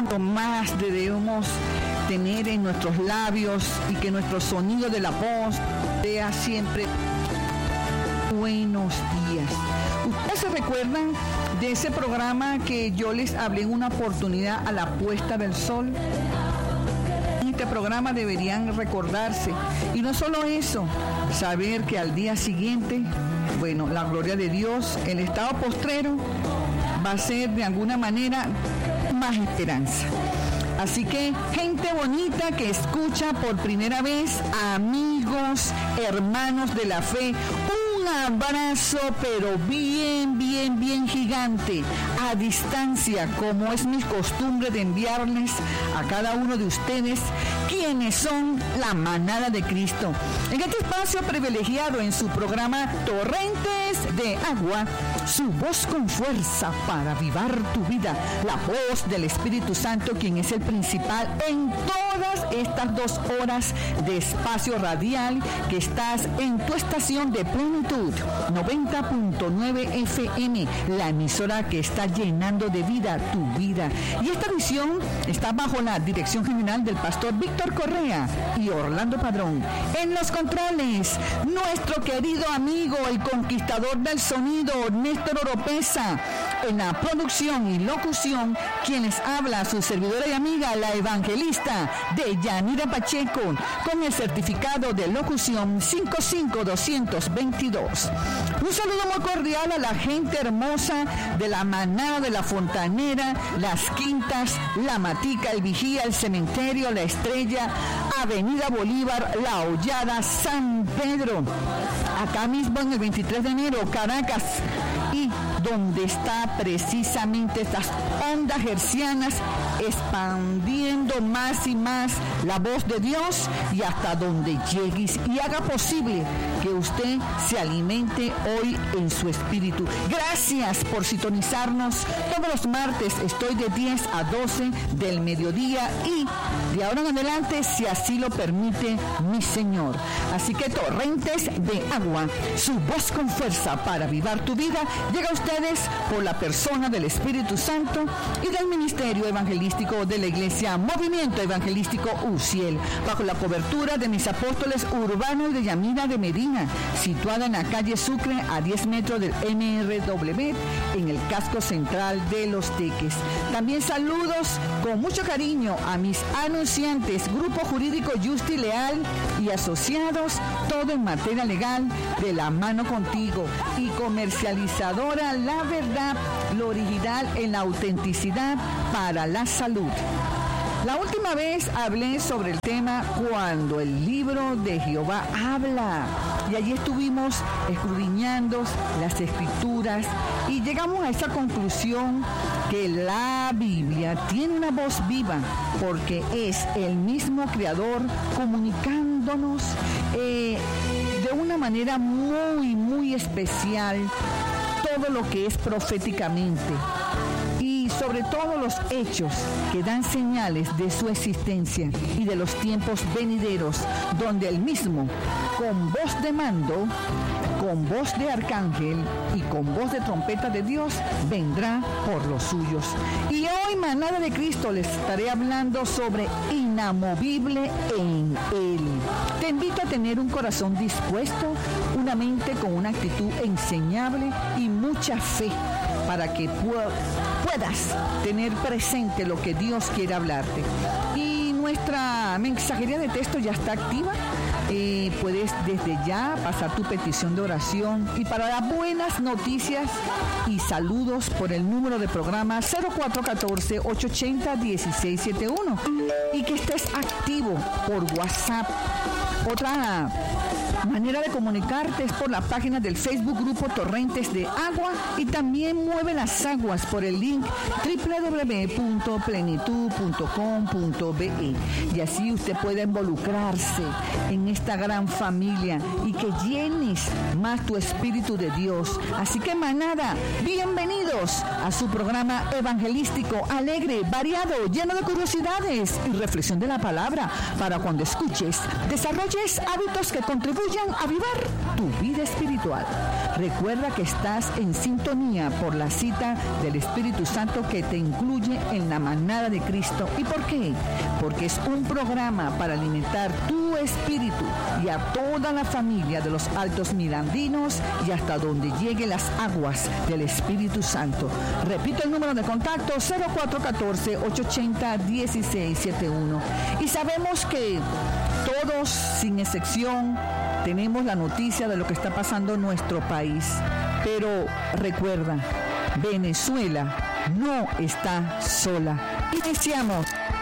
cuanto más debemos tener en nuestros labios y que nuestro sonido de la voz sea siempre buenos días. ¿Ustedes se recuerdan de ese programa que yo les hablé en una oportunidad a la puesta del sol? En este programa deberían recordarse. Y no solo eso, saber que al día siguiente, bueno, la gloria de Dios, el estado postrero, va a ser de alguna manera más esperanza. Así que, gente bonita que escucha por primera vez, amigos, hermanos de la fe, un abrazo, pero bien gigante, a distancia, como es mi costumbre de enviarles a cada uno de ustedes, quienes son la manada de Cristo. En este espacio privilegiado en su programa Torrentes de Agua, su voz con fuerza para avivar tu vida, la voz del Espíritu Santo, quien es el principal en todas estas 2 horas de espacio radial que estás en tu estación de plenitud, 90.9 FM, la emisora que está llenando de vida tu vida. Y esta edición está bajo la dirección general del pastor Víctor Correa y Orlando Padrón. En los controles, nuestro querido amigo, el conquistador del sonido, Néstor Oropesa. En la producción y locución, quienes habla su servidora y amiga, la evangelista de Yanira Pacheco, con el certificado de locución 55222. Un saludo muy cordial a la gente hermosa de la manada de la Fontanera, Las Quintas, La Matica, El Vigía, El Cementerio, La Estrella, Avenida Bolívar, La Hollada, San Pedro. Acá mismo en el 23 de enero, Caracas, y donde está precisamente estas ondas hercianas expandiendo más y más la voz de Dios, y hasta donde llegues y haga posible que usted se alimente hoy en su espíritu. Gracias por sintonizarnos. Todos los martes estoy de 10 a 12 del mediodía y de ahora en adelante, si así lo permite mi Señor. Así que Torrentes de Agua, su voz con fuerza para avivar tu vida, llega a ustedes por la persona del Espíritu Santo y del Ministerio Evangelístico de la Iglesia Movimiento Evangelístico UCIEL, bajo la cobertura de mis apóstoles Urbano y de Yamira de Medina, situada en la calle Sucre a 10 metros del MRW, en el casco central de Los Teques. También saludos con mucho cariño a mis anunciantes, Grupo Jurídico Justi Leal y Asociados, todo en materia legal, de la mano contigo, y comercializadora La Verdad, lo original en la autenticidad para la salud. La última vez hablé sobre el tema cuando el libro de Jehová habla, y allí estuvimos escudriñando las escrituras y llegamos a esa conclusión que la Biblia tiene una voz viva porque es el mismo Creador comunicándonos de una manera muy especial todo lo que es proféticamente, y sobre todo los hechos que dan señales de su existencia y de los tiempos venideros, donde el mismo, con voz de mando, con voz de arcángel y con voz de trompeta de Dios, vendrá por los suyos. Y hoy, manada de Cristo, les estaré hablando sobre inamovible en Él. Te invito a tener un corazón dispuesto, una mente con una actitud enseñable y mucha fe, para que puedas tener presente lo que Dios quiere hablarte. Y nuestra mensajería de texto ya está activa. Puedes desde ya pasar tu petición de oración, y para las buenas noticias y saludos por el número de programa 0414-880-1671, y que estés activo por WhatsApp. Otra manera de comunicarte es por la página del Facebook Grupo Torrentes de Agua, y también mueve las aguas por el link www.plenitud.com.be, y así usted puede involucrarse en esta gran familia y que llenes más tu espíritu de Dios. Así que, manada, bienvenidos a su programa evangelístico, alegre, variado, lleno de curiosidades y reflexión de la palabra, para cuando escuches, desarrolles hábitos que contribuyan contribuyan a avivar tu vida espiritual. Recuerda que estás en sintonía por la cita del Espíritu Santo que te incluye en la manada de Cristo. ¿Y por qué? Porque es un programa para alimentar tu espíritu y a toda la familia de los Altos Mirandinos y hasta donde lleguen las aguas del Espíritu Santo. Repito el número de contacto: 0414-880-1671. Y sabemos que todos, sin excepción, tenemos la noticia de lo que está pasando en nuestro país. Pero recuerda, Venezuela no está sola. Iniciamos.